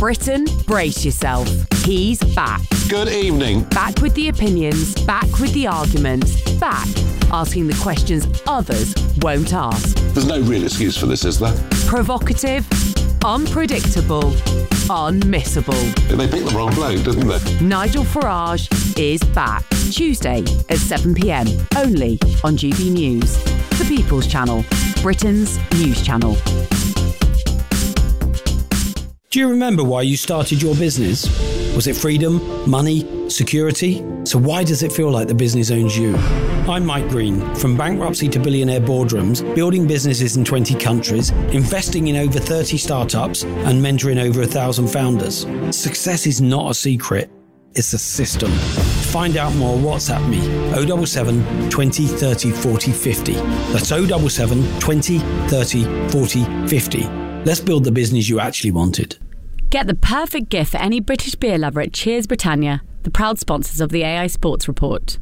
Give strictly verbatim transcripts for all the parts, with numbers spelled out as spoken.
Britain, brace yourself. He's back. Good evening. Back with the opinions, back with the arguments, back asking the questions others won't ask. There's no real excuse for this, is there? Provocative, unpredictable, unmissable. They picked the wrong bloke, didn't they? Nigel Farage is back. Tuesday at seven p.m. only on G B News, the People's Channel, Britain's news channel. Do you remember why you started your business? Was it freedom, money, security? So why does it feel like the business owns you? I'm Mike Green. From bankruptcy to billionaire boardrooms, building businesses in twenty countries, investing in over thirty startups, and mentoring over a thousand founders. Success is not a secret. It's a system. Find out more, WhatsApp me, oh seven seven, twenty, thirty, forty, fifty. That's oh seven seven, twenty, thirty, forty, fifty. Let's build the business you actually wanted. Get the perfect gift for any British beer lover at Cheers Britannia, the proud sponsors of the A I Sports Report.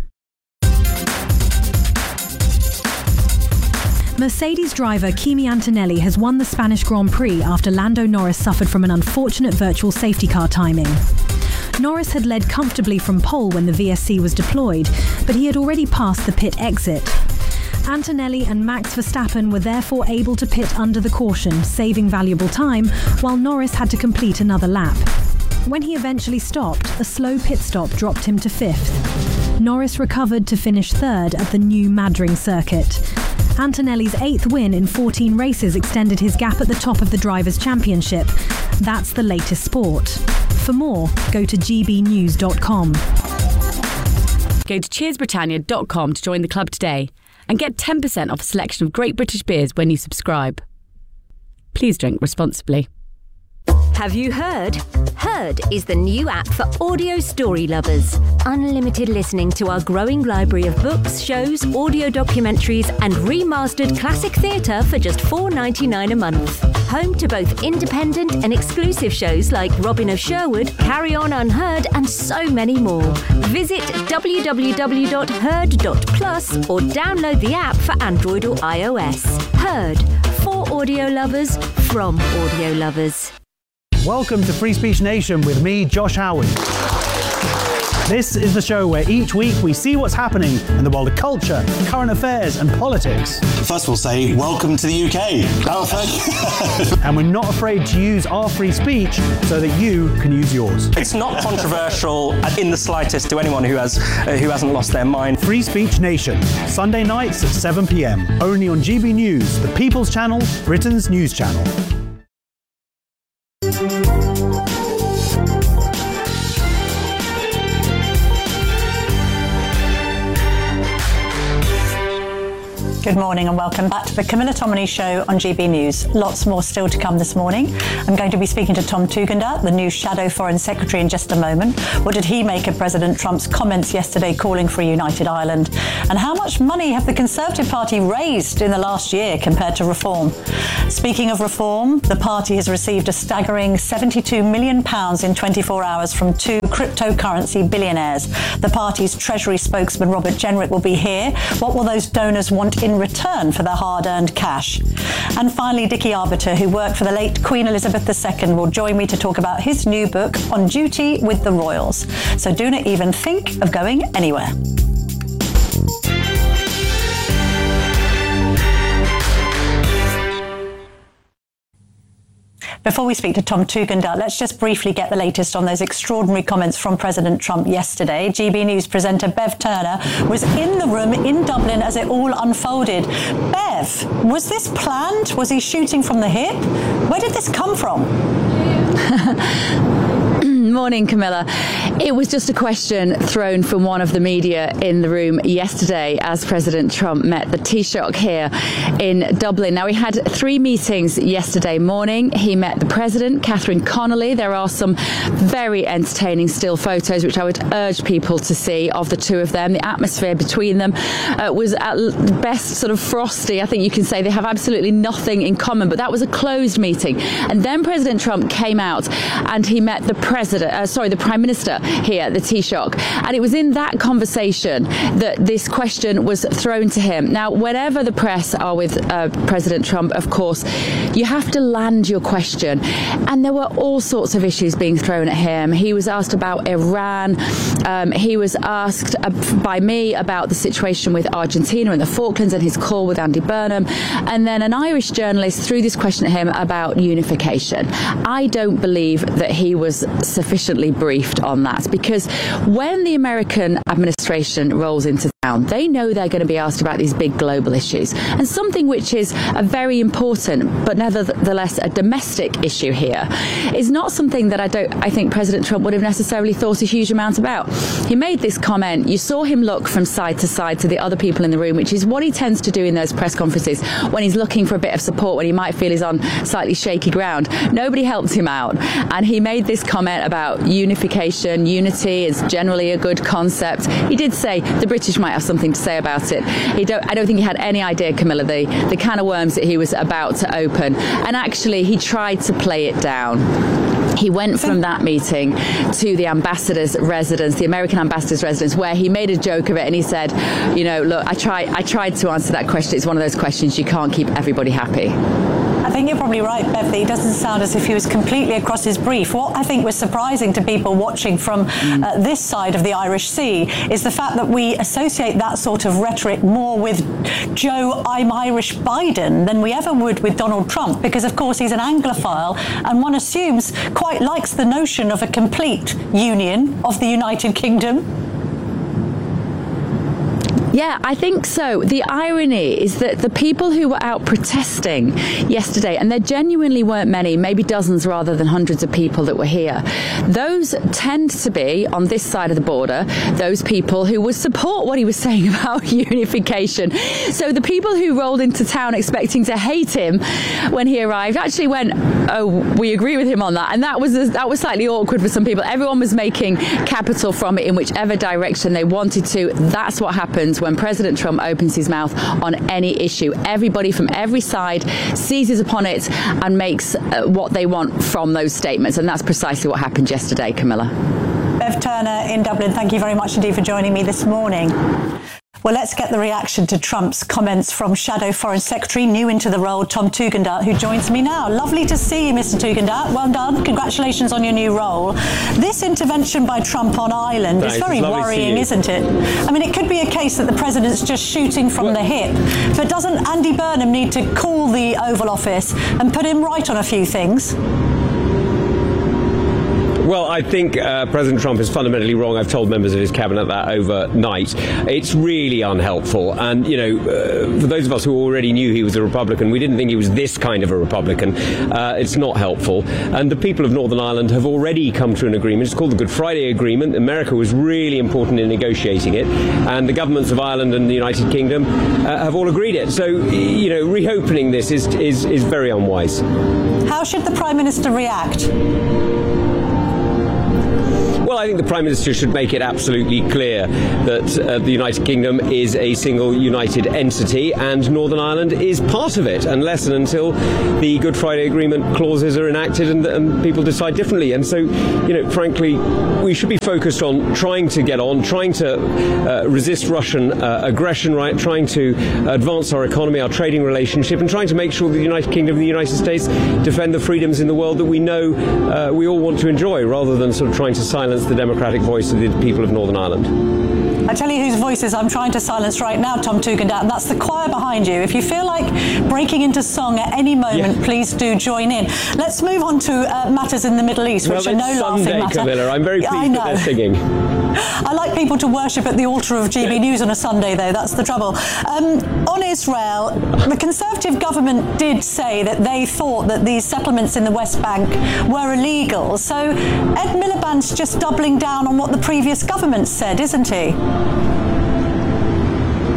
Mercedes driver Kimi Antonelli has won the Spanish Grand Prix after Lando Norris suffered from an unfortunate virtual safety car timing. Norris had led comfortably from pole when the V S C was deployed, but he had already passed the pit exit. Antonelli and Max Verstappen were therefore able to pit under the caution, saving valuable time, while Norris had to complete another lap. When he eventually stopped, a slow pit stop dropped him to fifth. Norris recovered to finish third at the new Madring circuit. Antonelli's eighth win in fourteen races extended his gap at the top of the Drivers' Championship. That's the latest sport. For more, go to g b news dot com. Go to cheers britannia dot com to join the club today and get ten percent off a selection of great British beers when you subscribe. Please drink responsibly. Have you heard? Heard is the new app for audio story lovers. Unlimited listening to our growing library of books, shows, audio documentaries and remastered classic theatre for just four dollars ninety-nine a month. Home to both independent and exclusive shows like Robin of Sherwood, Carry On Unheard and so many more. Visit w w w dot heard dot plus or download the app for Android or iOS. Heard, for audio lovers, from audio lovers. Welcome to Free Speech Nation with me, Josh Howard. This is the show where each week we see what's happening in the world of culture, current affairs and politics. First we'll say, welcome to the U K. Oh, thank you. And we're not afraid to use our free speech so that you can use yours. It's not controversial in the slightest to anyone who, has, uh, who hasn't lost their mind. Free Speech Nation, Sunday nights at seven p.m. Only on G B News, the People's Channel, Britain's news channel. Good morning and welcome back to the Camilla Tominey Show on G B News. Lots more still to come this morning. I'm going to be speaking to Tom Tugendhat, the new Shadow Foreign Secretary, in just a moment. What did he make of President Trump's comments yesterday calling for a united Ireland? And how much money have the Conservative Party raised in the last year compared to Reform? Speaking of Reform, the party has received a staggering seventy-two million pounds in twenty-four hours from two cryptocurrency billionaires. The party's Treasury spokesman Robert Jenrick will be here. What will those donors want in return for their hard-earned cash? And finally, Dickie Arbiter, who worked for the late Queen Elizabeth the Second, will join me to talk about his new book, On Duty with the Royals. So do not even think of going anywhere. Before we speak to Tom Tugendhat, let's just briefly get the latest on those extraordinary comments from President Trump yesterday. G B News presenter Bev Turner was in the room in Dublin as it all unfolded. Bev, was this planned? Was he shooting from the hip? Where did this come from? Morning, Camilla. It was just a question thrown from one of the media in the room yesterday as President Trump met the Taoiseach here in Dublin. Now, he had three meetings yesterday morning. He met the President, Catherine Connolly. There are some very entertaining still photos, which I would urge people to see, of the two of them. The atmosphere between them uh, was at best sort of frosty. I think you can say they have absolutely nothing in common, but that was a closed meeting. And then President Trump came out and he met the President ambassador, uh, sorry, the Prime Minister here, the Taoiseach. And it was in that conversation that this question was thrown to him. Now, whenever the press are with uh, President Trump, of course, you have to land your question. And there were all sorts of issues being thrown at him. He was asked about Iran. Um, he was asked uh, by me about the situation with Argentina and the Falklands and his call with Andy Burnham. And then an Irish journalist threw this question at him about unification. I don't believe that he was sufficiently briefed on that, because when the American administration rolls into town, they know they're going to be asked about these big global issues. And something which is a very important, but nevertheless a domestic issue here, is not something that I don't, I think President Trump would have necessarily thought a huge amount about. He made this comment. You saw him look from side to side to the other people in the room, which is what he tends to do in those press conferences when he's looking for a bit of support, when he might feel he's on slightly shaky ground. Nobody helped him out. And he made this comment about unification. Unity is generally a good concept. He did say the British might have something to say about it. He don't, I don't think he had any idea, Camilla, the, the can of worms that he was about to open. And actually, he tried to play it down. He went from that meeting to the ambassador's residence, the American ambassador's residence, where he made a joke of it, and he said, you know, look, I tried, I tried to answer that question. It's one of those questions you can't keep everybody happy. I think you're probably right, Bev, that he doesn't sound as if he was completely across his brief. What I think was surprising to people watching from uh, this side of the Irish Sea is the fact that we associate that sort of rhetoric more with Joe I'm Irish Biden than we ever would with Donald Trump, because, of course, he's an Anglophile, and one assumes quite likes the notion of a complete union of the United Kingdom. Yeah, I think so. The irony is that the people who were out protesting yesterday, and there genuinely weren't many, maybe dozens rather than hundreds of people that were here, those tend to be, on this side of the border, those people who would support what he was saying about unification. So the people who rolled into town expecting to hate him when he arrived actually went, oh, we agree with him on that. And that was that was slightly awkward for some people. Everyone was making capital from it in whichever direction they wanted to. That's what happens when President Trump opens his mouth on any issue. Everybody from every side seizes upon it and makes uh, what they want from those statements. And that's precisely what happened yesterday, Camilla. Bev Turner in Dublin, thank you very much indeed for joining me this morning. Well, let's get the reaction to Trump's comments from Shadow Foreign Secretary, new into the role, Tom Tugendhat, who joins me now. Lovely to see you, Mister Tugendhat. Well done. Congratulations on your new role. This intervention by Trump on Ireland Thanks. is very worrying, isn't it? I mean, it could be a case that the president's just shooting from well, the hip. But doesn't Andy Burnham need to call the Oval Office and put him right on a few things? Well, I think uh, President Trump is fundamentally wrong. I've told members of his cabinet that overnight. It's really unhelpful. And, you know, uh, for those of us who already knew he was a Republican, we didn't think he was this kind of a Republican. Uh, it's not helpful. And the people of Northern Ireland have already come to an agreement. It's called the Good Friday Agreement. America was really important in negotiating it. And the governments of Ireland and the United Kingdom uh, have all agreed it. So, you know, reopening this is, is, is very unwise. How should the Prime Minister react? Well, I think the Prime Minister should make it absolutely clear that uh, the United Kingdom is a single united entity and Northern Ireland is part of it, unless and until the Good Friday Agreement clauses are enacted and, and people decide differently. And so, you know, frankly, we should be focused on trying to get on, trying to uh, resist Russian uh, aggression, right, trying to advance our economy, our trading relationship, and trying to make sure that the United Kingdom and the United States defend the freedoms in the world that we know uh, we all want to enjoy, rather than sort of trying to silence the democratic voice of the people of Northern Ireland. I tell you whose voices I'm trying to silence right now, Tom Tugendhat, and that's the choir behind you. If you feel like breaking into song at any moment, yeah. please do join in. Let's move on to uh, matters in the Middle East, well, which are no Sunday, laughing matter. Camilla. I'm very pleased I know. that they're singing. I like people to worship at the altar of G B News on a Sunday, though. That's the trouble. Um, on Israel, the Conservative government did say that they thought that these settlements in the West Bank were illegal. So Ed Miliband's just doubling down on what the previous government said, isn't he?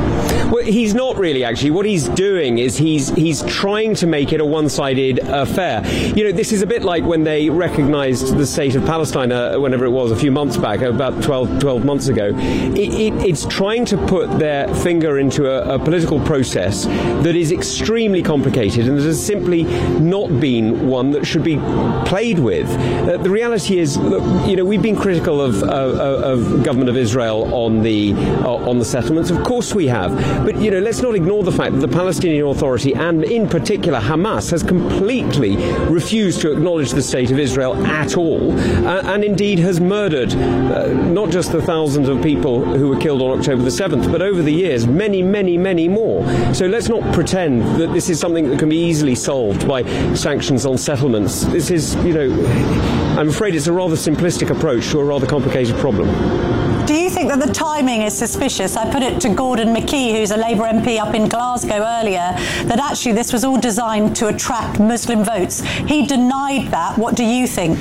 Well, he's not really, actually. What he's doing is he's he's trying to make it a one-sided affair. You know, this is a bit like when they recognised the state of Palestine, uh, whenever it was, a few months back, about twelve, twelve months ago. It, it, it's trying to put their finger into a, a political process that is extremely complicated and that has simply not been one that should be played with. Uh, the reality is, look, you know, we've been critical of, uh, of government of Israel on the uh, on the settlements. Of course we have. But, you know, let's not ignore the fact that the Palestinian Authority, and in particular Hamas, has completely refused to acknowledge the state of Israel at all, uh, and indeed has murdered uh, not just the thousands of people who were killed on October the seventh, but over the years, many, many, many more. So let's not pretend that this is something that can be easily solved by sanctions on settlements. This is, you know, I'm afraid it's a rather simplistic approach to a rather complicated problem. Do you think that the timing is suspicious? I put it to Gordon McKee, who's a Labour M P up in Glasgow earlier, that actually this was all designed to attract Muslim votes. He denied that. What do you think?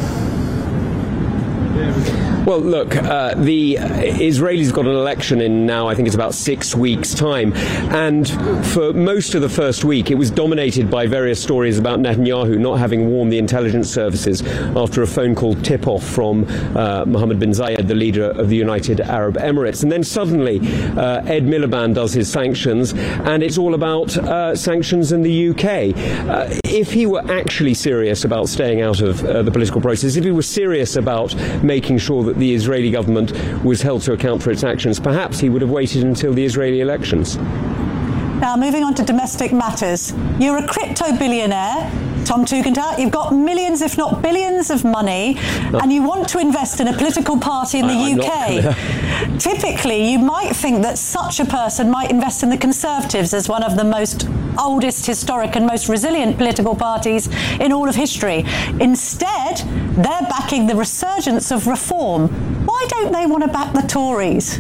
Well, look, uh, the Israelis got an election in now, I think it's about six weeks' time. And for most of the first week, it was dominated by various stories about Netanyahu not having warned the intelligence services after a phone call tip-off from uh, Mohammed bin Zayed, the leader of the United Arab Emirates. And then suddenly, uh, Ed Miliband does his sanctions, and it's all about uh, sanctions in the U K. Uh, if he were actually serious about staying out of uh, the political process, if he was serious about making sure that the Israeli government was held to account for its actions, perhaps he would have waited until the Israeli elections. Now, moving on to domestic matters. You're a crypto billionaire, Tom Tugendhat. You've got millions, if not billions, of money, oh. and you want to invest in a political party in the I, U K. Typically, you might think that such a person might invest in the Conservatives as one of the most oldest, historic and most resilient political parties in all of history. Instead, they're backing the resurgence of reform. Why don't they want to back the Tories?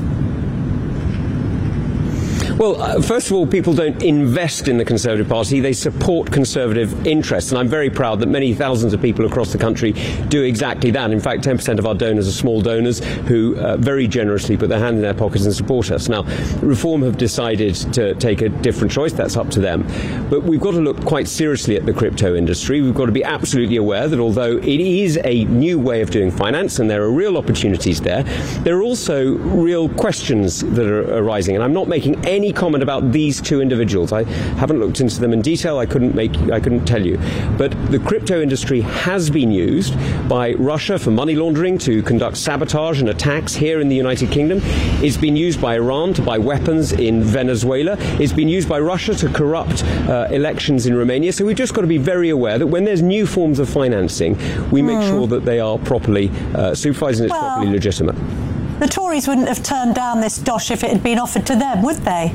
Well, uh, first of all, people don't invest in the Conservative Party, they support Conservative interests, and I'm very proud that many thousands of people across the country do exactly that. In fact, ten percent of our donors are small donors who uh, very generously put their hand in their pockets and support us. Now, Reform have decided to take a different choice, that's up to them. But we've got to look quite seriously at the crypto industry. We've got to be absolutely aware that although it is a new way of doing finance and there are real opportunities there, there are also real questions that are arising, and I'm not making any comment about these two individuals. I haven't looked into them in detail. I couldn't make I couldn't tell you. But the crypto industry has been used by Russia for money laundering, to conduct sabotage and attacks here in the United Kingdom. It's been used by Iran to buy weapons in Venezuela. It's been used by Russia to corrupt uh, elections in Romania. So we've just got to be very aware that when there's new forms of financing, we make mm. sure that they are properly uh, supervised and it's well, properly legitimate. The Tories wouldn't have turned down this dosh if it had been offered to them, would they?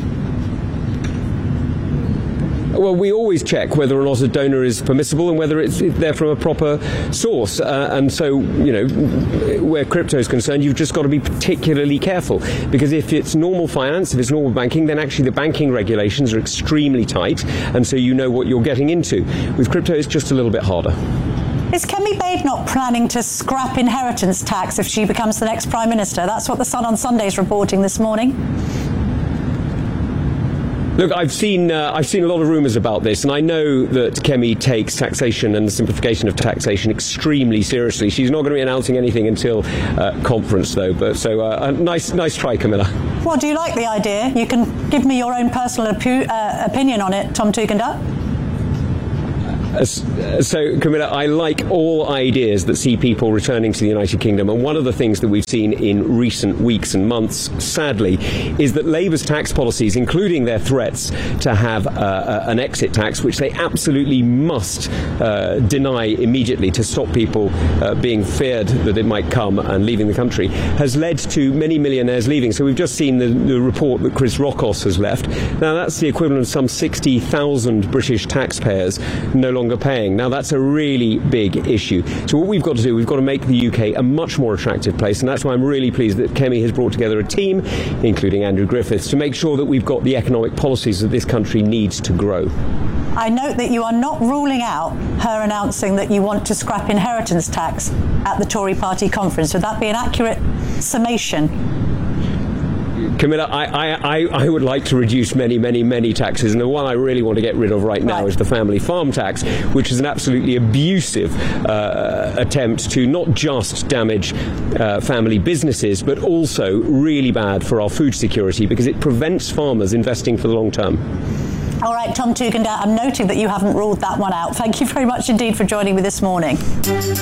Well, we always check whether or not a donor is permissible and whether it's there from a proper source. Uh, and so, you know, where crypto is concerned, you've just got to be particularly careful. Because if it's normal finance, if it's normal banking, then actually the banking regulations are extremely tight. And so you know what you're getting into. With crypto, it's just a little bit harder. Is Kemi Badenoch planning to scrap inheritance tax if she becomes the next Prime Minister? That's what the Sun on Sunday is reporting this morning. Look, I've seen uh, I've seen a lot of rumours about this, and I know that Kemi takes taxation and the simplification of taxation extremely seriously. She's not going to be announcing anything until uh, conference, though. But so uh, a nice nice try, Camilla. Well, do you like the idea? You can give me your own personal opu- uh, opinion on it, Tom Tugendhat. Uh, so, Camilla, I like all ideas that see people returning to the United Kingdom, and one of the things that we've seen in recent weeks and months, sadly, is that Labour's tax policies, including their threats to have uh, an exit tax, which they absolutely must uh, deny immediately to stop people uh, being feared that it might come and leaving the country, has led to many millionaires leaving. So we've just seen the, the report that Chris Rockos has left. Now, that's the equivalent of some sixty thousand British taxpayers no longer paying. Now, that's a really big issue. So what we've got to do, we've got to make the U K a much more attractive place, and that's why I'm really pleased that Kemi has brought together a team, including Andrew Griffiths, to make sure that we've got the economic policies that this country needs to grow. I note that you are not ruling out her announcing that you want to scrap inheritance tax at the Tory party conference. Would that be an accurate summation? Camilla, I, I, I, I would like to reduce many, many, many taxes, and the one I really want to get rid of right now right. is the family farm tax, which is an absolutely abusive uh, attempt to not just damage uh, family businesses, but also really bad for our food security because it prevents farmers investing for the long term. All right, Tom Tugendhat, I'm noting that you haven't ruled that one out. Thank you very much indeed for joining me this morning.